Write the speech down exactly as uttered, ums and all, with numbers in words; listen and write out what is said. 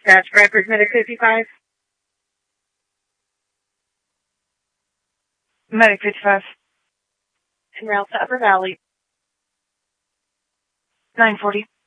That's Bradford Medic fifty-five. Medic fifty-five. En route to Upper Valley. nine forty.